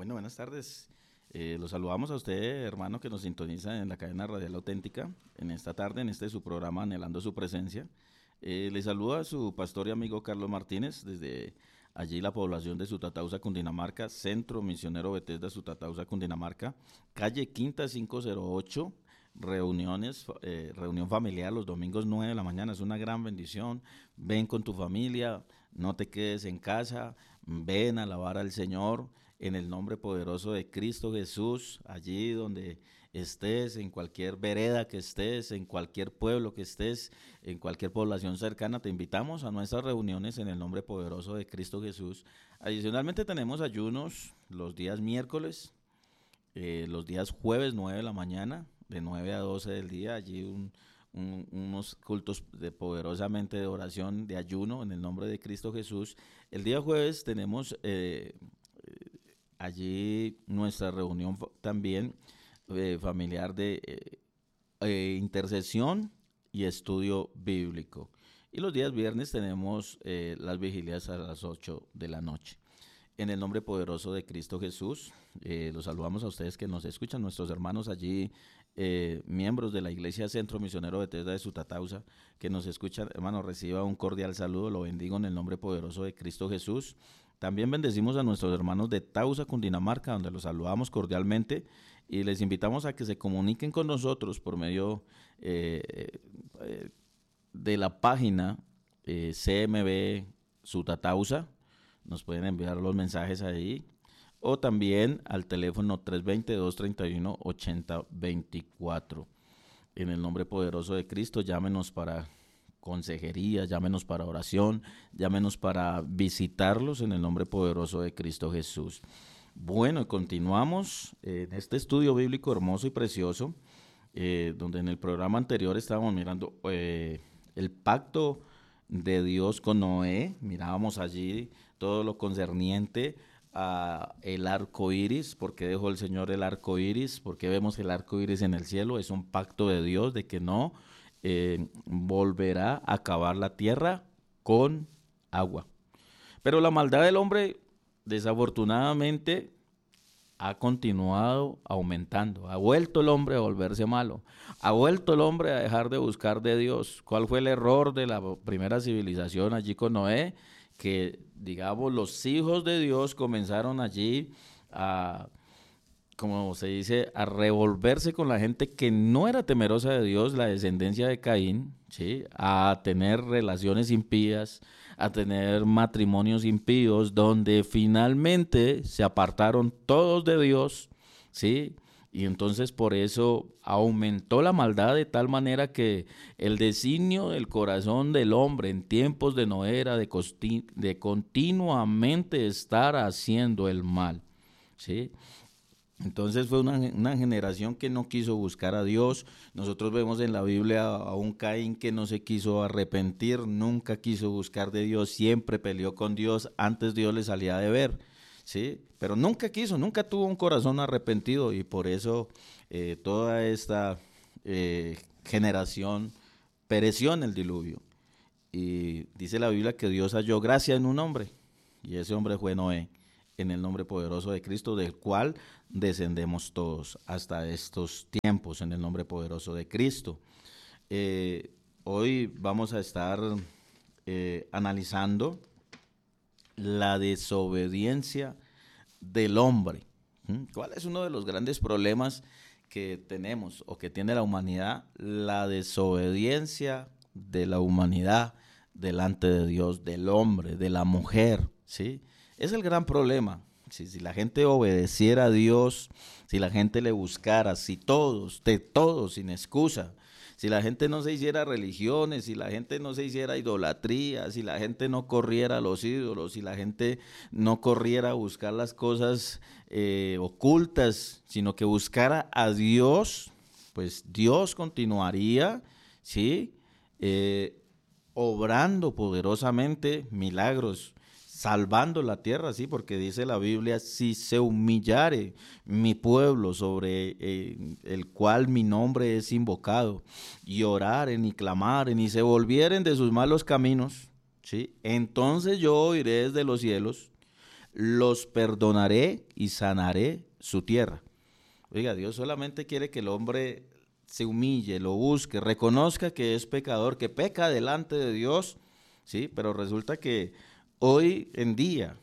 Bueno, buenas tardes. Los saludamos a usted, hermano, que nos sintoniza en la cadena radial auténtica en esta tarde, en este su programa Anhelando su presencia. Le saluda a su pastor y amigo Carlos Martínez desde allí la población de Sutatausa, Cundinamarca, Centro Misionero Bethesda Sutatausa, Cundinamarca, calle Quinta 508. Reunión familiar los domingos 9 de la mañana, es una gran bendición. Ven con tu familia, no te quedes en casa, ven a alabar al Señor en el nombre poderoso de Cristo Jesús, allí donde estés, en cualquier vereda que estés, en cualquier pueblo que estés, en cualquier población cercana, te invitamos a nuestras reuniones en el nombre poderoso de Cristo Jesús. Adicionalmente tenemos ayunos los días miércoles, los días jueves 9 de la mañana, de 9 a 12 del día, allí unos cultos poderosamente de oración, de ayuno en el nombre de Cristo Jesús. El día jueves tenemos allí nuestra reunión también familiar de intercesión y estudio bíblico. Y los días viernes tenemos las vigilias a las 8 de la noche. En el nombre poderoso de Cristo Jesús, los saludamos a ustedes que nos escuchan, nuestros hermanos allí, miembros de la Iglesia Centro Misionero Bethesda de Sutatausa, que nos escuchan. Hermano, reciba un cordial saludo, lo bendigo en el nombre poderoso de Cristo Jesús. También bendecimos a nuestros hermanos de Tausa, Cundinamarca, donde los saludamos cordialmente y les invitamos a que se comuniquen con nosotros por medio de la página CMB Sutatausa. Nos pueden enviar los mensajes ahí o también al teléfono 320-231-8024. En el nombre poderoso de Cristo, llámenos para consejería, llámenos para oración, llámenos para visitarlos en el nombre poderoso de Cristo Jesús. Bueno, continuamos en este estudio bíblico hermoso y precioso, donde en el programa anterior estábamos mirando el pacto de Dios con Noé. Mirábamos allí todo lo concerniente a el arco iris. ¿Por qué dejó el Señor el arco iris? ¿Por qué vemos el arco iris en el cielo? Es un pacto de Dios de que no volverá a acabar la tierra con agua. Pero la maldad del hombre, desafortunadamente, ha continuado aumentando. Ha vuelto el hombre a volverse malo. Ha vuelto el hombre a dejar de buscar de Dios. ¿Cuál fue el error de la primera civilización allí con Noé? Que, digamos, los hijos de Dios comenzaron allí a, como se dice, a revolverse con la gente que no era temerosa de Dios, la descendencia de Caín, ¿sí? A tener relaciones impías, a tener matrimonios impíos, donde finalmente se apartaron todos de Dios, ¿sí? Y entonces por eso aumentó la maldad de tal manera que el designio del corazón del hombre en tiempos de Noé era de continuamente estar haciendo el mal, ¿sí? Entonces fue una generación que no quiso buscar a Dios. Nosotros vemos en la Biblia a un Caín que no se quiso arrepentir, nunca quiso buscar de Dios, siempre peleó con Dios, antes Dios le salía de ver, ¿sí? Pero nunca quiso, nunca tuvo un corazón arrepentido y por eso toda esta generación pereció en el diluvio. Y dice la Biblia que Dios halló gracia en un hombre y ese hombre fue Noé, en el nombre poderoso de Cristo, del cual descendemos todos hasta estos tiempos, en el nombre poderoso de Cristo. Hoy vamos a estar analizando la desobediencia del hombre. ¿Cuál es uno de los grandes problemas que tenemos o que tiene la humanidad? La desobediencia de la humanidad delante de Dios, del hombre, de la mujer, ¿sí? Es el gran problema. Si la gente obedeciera a Dios, si la gente le buscara, si todos, sin excusa, si la gente no se hiciera religiones, si la gente no se hiciera idolatría, si la gente no corriera a los ídolos, si la gente no corriera a buscar las cosas ocultas, sino que buscara a Dios, pues Dios continuaría, ¿sí? Obrando poderosamente milagros, salvando la tierra, sí, porque dice la Biblia, si se humillare mi pueblo sobre el cual mi nombre es invocado, y oraren y clamaren y se volvieren de sus malos caminos, sí, entonces yo oiré desde los cielos, los perdonaré y sanaré su tierra. Oiga, Dios solamente quiere que el hombre se humille, lo busque, reconozca que es pecador, que peca delante de Dios, ¿sí? Pero resulta que hoy en día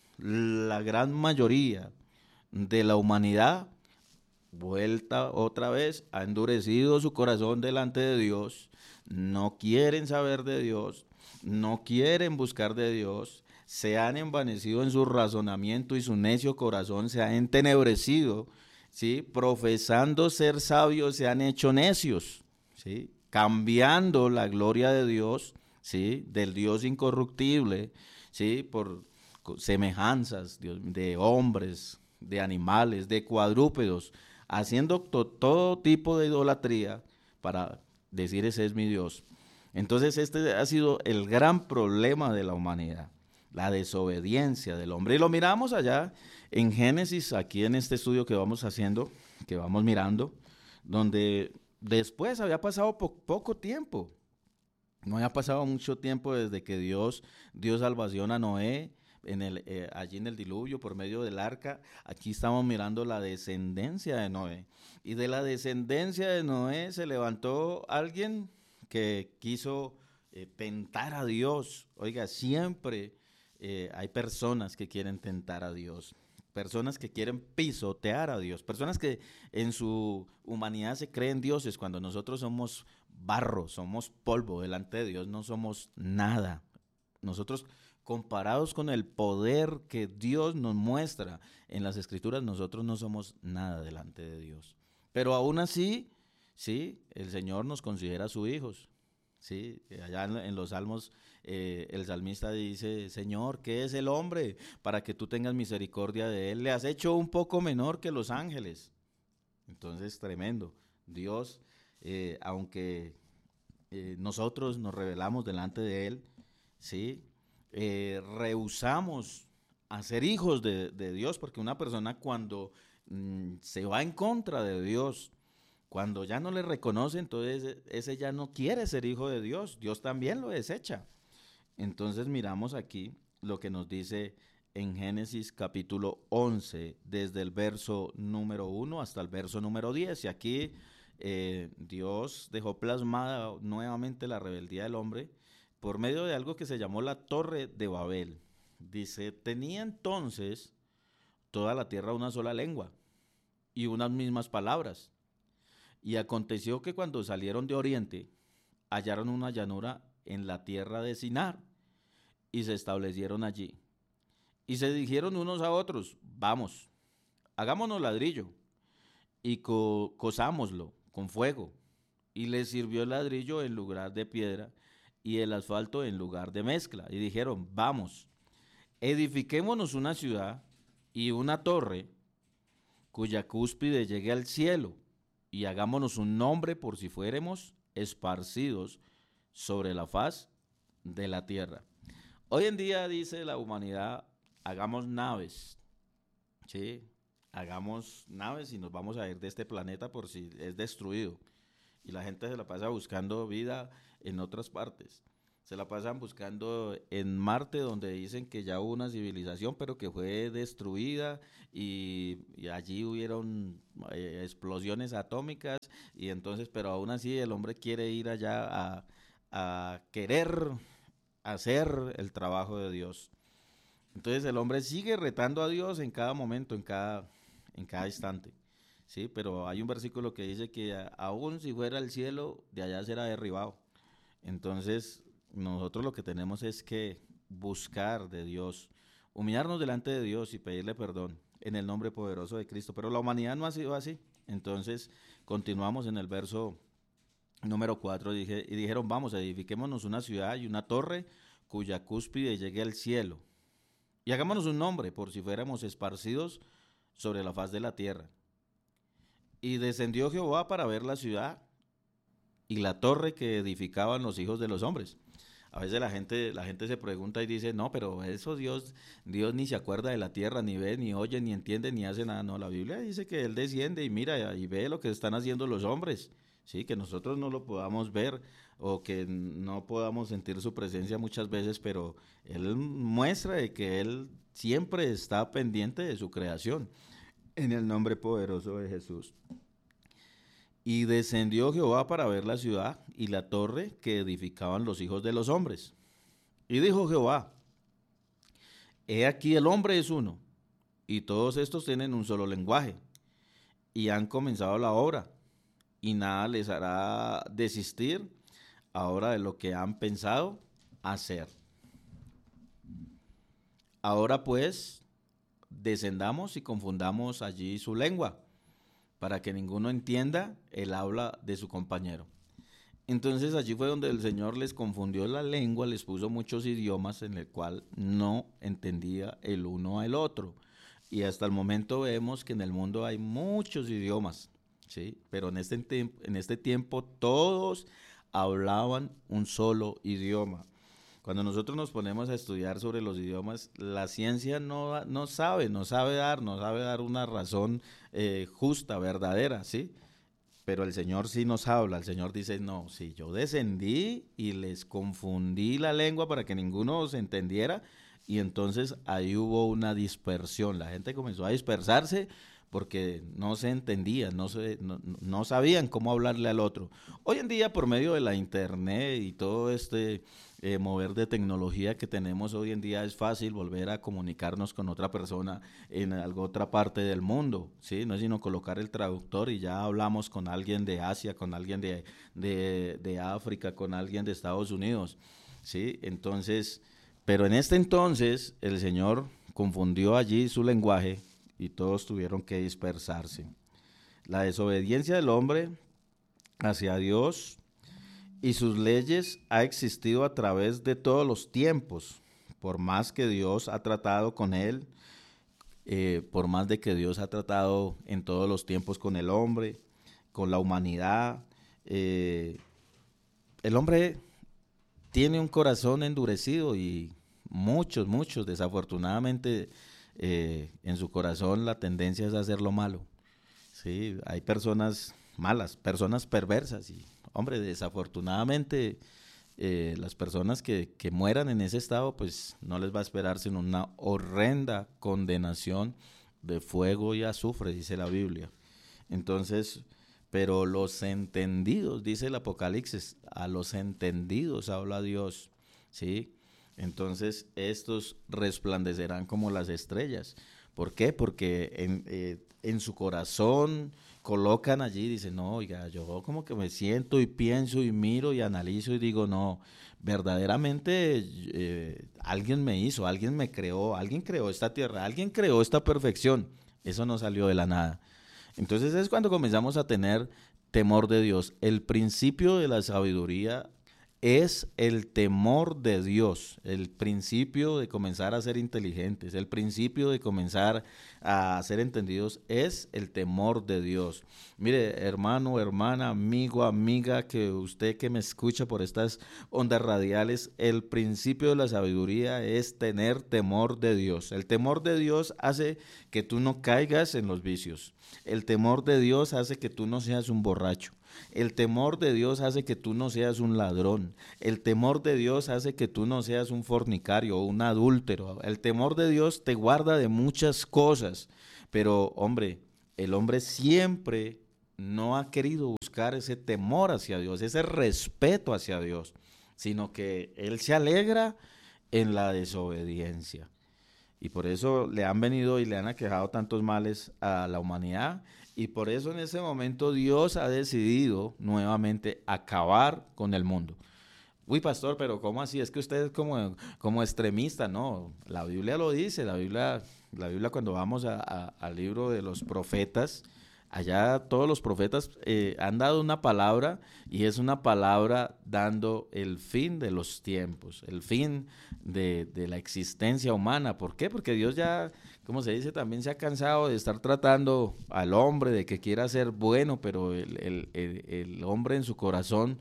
la gran mayoría de la humanidad, vuelta otra vez, ha endurecido su corazón delante de Dios, no quieren saber de Dios, no quieren buscar de Dios, se han envanecido en su razonamiento y su necio corazón se ha entenebrecido, ¿sí? Profesando ser sabios se han hecho necios, ¿sí? Cambiando la gloria de Dios, ¿sí? Del Dios incorruptible, ¿sí? Por semejanzas de hombres, de animales, de cuadrúpedos, haciendo todo tipo de idolatría para decir ese es mi Dios. Entonces este ha sido el gran problema de la humanidad, la desobediencia del hombre. Y lo miramos allá en Génesis, aquí en este estudio que vamos haciendo, que vamos mirando, donde después había pasado poco tiempo, no había pasado mucho tiempo desde que Dios dio salvación a Noé, allí en el diluvio por medio del arca. Aquí estamos mirando la descendencia de Noé. Y de la descendencia de Noé se levantó alguien que quiso tentar a Dios. Oiga, siempre hay personas que quieren tentar a Dios. Personas que quieren pisotear a Dios, personas que en su humanidad se creen dioses cuando nosotros somos barro, somos polvo, delante de Dios no somos nada. Nosotros, comparados con el poder que Dios nos muestra en las Escrituras, nosotros no somos nada delante de Dios. Pero aún así, sí, el Señor nos considera sus hijos. Sí, allá en los Salmos el salmista dice, Señor, ¿qué es el hombre para que tú tengas misericordia de él? Le has hecho un poco menor que los ángeles. Entonces, tremendo. Dios, aunque nosotros nos rebelamos delante de él, ¿sí? Rehusamos a ser hijos de Dios, porque una persona cuando se va en contra de Dios, cuando ya no le reconoce, entonces ese ya no quiere ser hijo de Dios, Dios también lo desecha. Entonces miramos aquí lo que nos dice en Génesis capítulo 11, desde el verso número 1 hasta el verso número 10. Y aquí Dios dejó plasmada nuevamente la rebeldía del hombre por medio de algo que se llamó la Torre de Babel. Dice, tenía entonces toda la tierra una sola lengua y unas mismas palabras. Y aconteció que cuando salieron de oriente, hallaron una llanura en la tierra de Sinar y se establecieron allí. Y se dijeron unos a otros, vamos, hagámonos ladrillo y cosámoslo con fuego. Y les sirvió el ladrillo en lugar de piedra y el asfalto en lugar de mezcla. Y dijeron, vamos, edifiquémonos una ciudad y una torre cuya cúspide llegue al cielo y hagámonos un nombre por si fuéramos esparcidos sobre la faz de la tierra. Hoy en día dice la humanidad, hagamos naves, ¿sí? Hagamos naves y nos vamos a ir de este planeta por si es destruido. Y la gente se la pasa buscando vida en otras partes. Se la pasan buscando en Marte, donde dicen que ya hubo una civilización, pero que fue destruida y allí hubieron explosiones atómicas. Y entonces, pero aún así el hombre quiere ir allá a querer hacer el trabajo de Dios. Entonces el hombre sigue retando a Dios en cada momento, en cada instante. Sí, pero hay un versículo que dice que aún si fuera el cielo, de allá será derribado. Entonces, nosotros lo que tenemos es que buscar de Dios, humillarnos delante de Dios y pedirle perdón en el nombre poderoso de Cristo. Pero la humanidad no ha sido así. Entonces, continuamos en el verso número 4, y dijeron, vamos, edifiquémonos una ciudad y una torre cuya cúspide llegue al cielo. Y hagámonos un nombre por si fuéramos esparcidos sobre la faz de la tierra. Y descendió Jehová para ver la ciudad y la torre que edificaban los hijos de los hombres. A veces la gente se pregunta y dice, no, pero eso Dios ni se acuerda de la tierra, ni ve, ni oye, ni entiende, ni hace nada. No, la Biblia dice que Él desciende y mira y ve lo que están haciendo los hombres. ¿sí? Que nosotros no lo podamos ver o que no podamos sentir su presencia muchas veces, pero Él muestra de que Él siempre está pendiente de su creación, en el nombre poderoso de Jesús. Y descendió Jehová para ver la ciudad y la torre que edificaban los hijos de los hombres. Y dijo Jehová, he aquí el hombre es uno, y todos estos tienen un solo lenguaje, y han comenzado la obra, y nada les hará desistir ahora de lo que han pensado hacer. Ahora pues, descendamos y confundamos allí su lengua, para que ninguno entienda el habla de su compañero. Entonces allí fue donde el Señor les confundió la lengua, les puso muchos idiomas en el cual no entendía el uno al otro. Y hasta el momento vemos que en el mundo hay muchos idiomas, ¿sí? Pero en este tiempo todos hablaban un solo idioma. Cuando nosotros nos ponemos a estudiar sobre los idiomas, la ciencia no sabe dar una razón justa, verdadera, ¿sí? Pero el Señor sí nos habla, el Señor dice, no, sí, yo descendí y les confundí la lengua para que ninguno se entendiera, y entonces ahí hubo una dispersión, la gente comenzó a dispersarse porque no se entendían, no sabían cómo hablarle al otro. Hoy en día, por medio de la internet y todo este mover de tecnología que tenemos hoy en día, es fácil volver a comunicarnos con otra persona en otra parte del mundo, ¿sí? No es sino colocar el traductor y ya hablamos con alguien de Asia, con alguien de África, con alguien de Estados Unidos, ¿sí? Entonces, pero en este entonces el Señor confundió allí su lenguaje y todos tuvieron que dispersarse. La desobediencia del hombre hacia Dios y sus leyes ha existido a través de todos los tiempos, por más que Dios ha tratado con él, por más de que Dios ha tratado en todos los tiempos con el hombre, con la humanidad. El hombre tiene un corazón endurecido y muchos, desafortunadamente, en su corazón la tendencia es a hacer lo malo. Sí, hay personas malas, personas perversas y, hombre, desafortunadamente las personas que mueran en ese estado, pues no les va a esperar sino una horrenda condenación de fuego y azufre, dice la Biblia. Entonces, pero los entendidos, dice el Apocalipsis, a los entendidos habla Dios, ¿sí? Entonces, estos resplandecerán como las estrellas. ¿Por qué? Porque en su corazón colocan allí, dicen, no, oiga, yo como que me siento y pienso y miro y analizo y digo, no, verdaderamente alguien me hizo, alguien me creó, alguien creó esta tierra, alguien creó esta perfección. Eso no salió de la nada. Entonces es cuando comenzamos a tener temor de Dios. El principio de la sabiduría es el temor de Dios, el principio de comenzar a ser inteligentes, el principio de comenzar a ser entendidos es el temor de Dios. Mire, hermano, hermana, amigo, amiga, que usted que me escucha por estas ondas radiales, el principio de la sabiduría es tener temor de Dios. El temor de Dios hace que tú no caigas en los vicios. El temor de Dios hace que tú no seas un borracho. El temor de Dios hace que tú no seas un ladrón. El temor de Dios hace que tú no seas un fornicario o un adúltero. El temor de Dios te guarda de muchas cosas. Pero, hombre, el hombre siempre no ha querido buscar ese temor hacia Dios, ese respeto hacia Dios, sino que él se alegra en la desobediencia. Y por eso le han venido y le han aquejado tantos males a la humanidad. Y por eso en ese momento Dios ha decidido nuevamente acabar con el mundo. Uy, pastor, pero ¿cómo así? Es que usted es como extremista. No, la Biblia lo dice. La Biblia cuando vamos al libro de los profetas, allá todos los profetas han dado una palabra y es una palabra dando el fin de los tiempos, el fin de la existencia humana. ¿Por qué? Porque Dios ya, como se dice, también se ha cansado de estar tratando al hombre de que quiera ser bueno, pero el hombre en su corazón,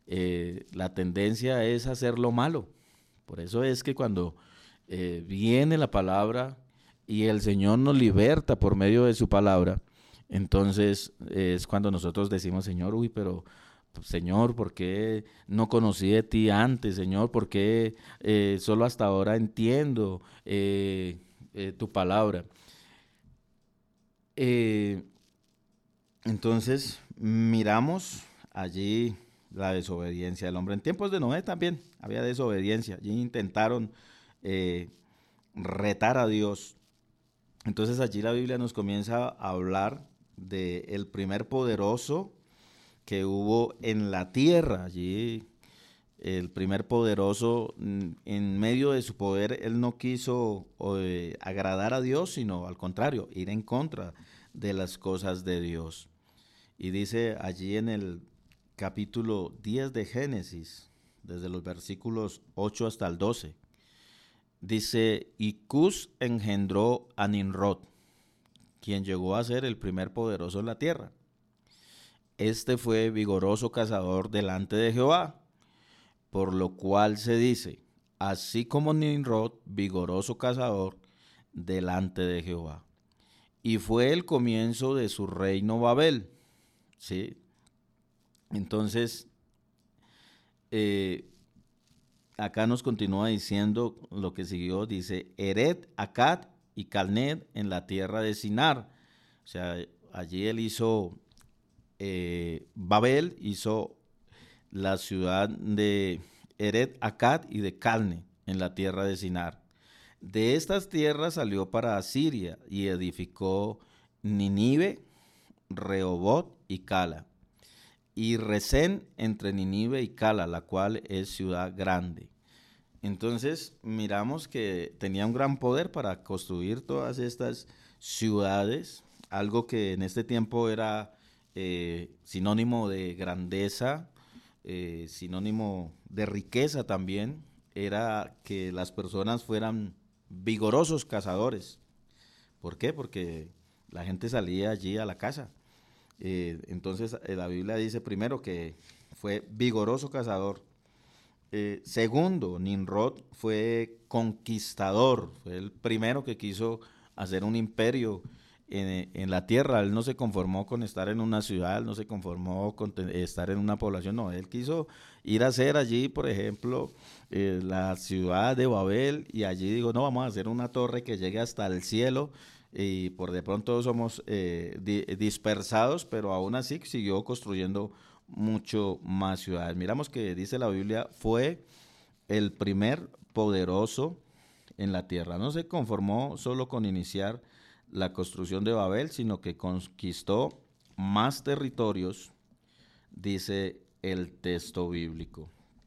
la tendencia es hacer lo malo. Por eso es que cuando viene la palabra y el Señor nos liberta por medio de su palabra, Entonces es cuando nosotros decimos, Señor, uy, pero Señor, ¿por qué no conocí de ti antes? Señor, ¿por qué solo hasta ahora entiendo tu palabra? Eh, entonces miramos allí la desobediencia del hombre. En tiempos de Noé también había desobediencia. Allí intentaron eh, retar a Dios. Entonces allí la Biblia nos comienza a hablar de el primer poderoso que hubo en la tierra. Allí el primer poderoso, en medio de su poder, él no quiso agradar a Dios, sino al contrario, ir en contra de las cosas de Dios. Y dice allí en el capítulo 10 de Génesis, desde los versículos 8 hasta el 12, dice, y Cus engendró a Nimrod, quien llegó a ser el primer poderoso en la tierra. Este fue vigoroso cazador delante de Jehová, por lo cual se dice, así como Nimrod, vigoroso cazador delante de Jehová. Y fue el comienzo de su reino Babel. ¿Sí? Entonces, acá nos continúa diciendo lo que siguió, dice, Eret, Akkad y Calned en la tierra de Sinar. O sea, allí él hizo, Babel hizo la ciudad de Eret, Akkad y de Calne en la tierra de Sinar. De estas tierras salió para Asiria y edificó Ninive, Rehobot y Cala, y Resén entre Ninive y Cala, la cual es ciudad grande. Entonces miramos que tenía un gran poder para construir todas estas ciudades, algo que en este tiempo era sinónimo de grandeza, sinónimo de riqueza también, era que las personas fueran vigorosos cazadores. ¿Por qué? Porque la gente salía allí a la caza. Entonces la Biblia dice primero que fue vigoroso cazador. Segundo, Nimrod fue conquistador, fue el primero que quiso hacer un imperio en la tierra. Él no se conformó con estar en una ciudad, él no se conformó con estar en una población, no, él quiso ir a hacer allí, por ejemplo, la ciudad de Babel, y allí digo, no, vamos a hacer una torre que llegue hasta el cielo, y por de pronto somos dispersados, pero aún así siguió construyendo mucho más ciudades. Miramos que dice la Biblia, fue el primer poderoso en la tierra. No se conformó solo con iniciar la construcción de Babel, sino que conquistó más territorios, dice el texto bíblico.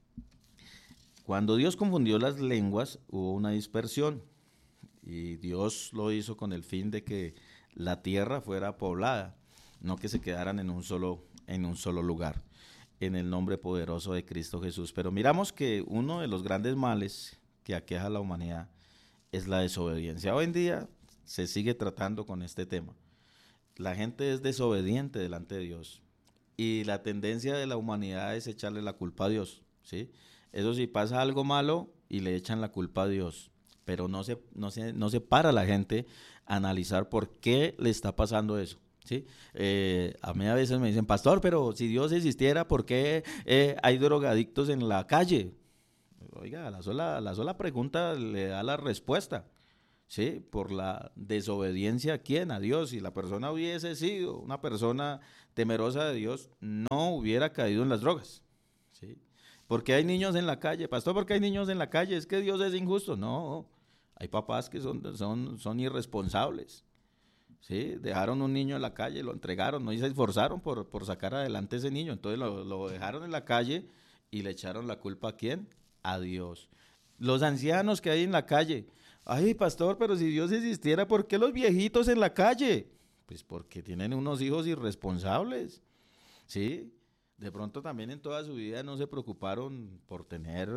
Cuando Dios confundió las lenguas, hubo una dispersión, y Dios lo hizo con el fin de que la tierra fuera poblada, no que se quedaran en un solo lugar, en el nombre poderoso de Cristo Jesús. Pero miramos que uno de los grandes males que aqueja a la humanidad es la desobediencia. Hoy en día se sigue tratando con este tema. La gente es desobediente delante de Dios, y la tendencia de la humanidad es echarle la culpa a Dios, ¿sí? Eso sí, pasa algo malo y le echan la culpa a Dios, pero no se para la gente a analizar por qué le está pasando eso. ¿Sí? A mí a veces me dicen, pastor, pero si Dios existiera, ¿por qué hay drogadictos en la calle? Oiga, la sola pregunta le da la respuesta. ¿Sí? Por la desobediencia a quién, a Dios. Si la persona hubiese sido una persona temerosa de Dios, no hubiera caído en las drogas. ¿Sí? Porque hay niños en la calle, pastor, porque hay niños en la calle, es que Dios es injusto. No, hay papás que son irresponsables. ¿Sí? Dejaron un niño en la calle, lo entregaron, no y se esforzaron por sacar adelante ese niño. Entonces lo dejaron en la calle y le echaron la culpa a quién, a Dios. Los ancianos que hay en la calle, ay, pastor, pero si Dios existiera, ¿por qué los viejitos en la calle? Pues porque tienen unos hijos irresponsables, ¿sí? De pronto también en toda su vida no se preocuparon por tener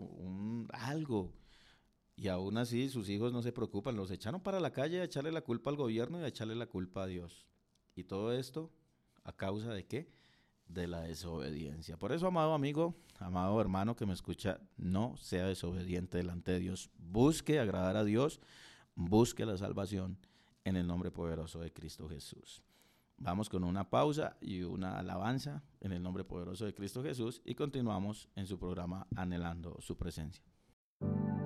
algo, y aún así sus hijos no se preocupan, los echaron para la calle a echarle la culpa al gobierno y a echarle la culpa a Dios. Y todo esto a causa de qué? De la desobediencia. Por eso, amado amigo, amado hermano que me escucha, no sea desobediente delante de Dios. Busque agradar a Dios, busque la salvación en el nombre poderoso de Cristo Jesús. Vamos con una pausa y una alabanza en el nombre poderoso de Cristo Jesús y continuamos en su programa Anhelando su presencia.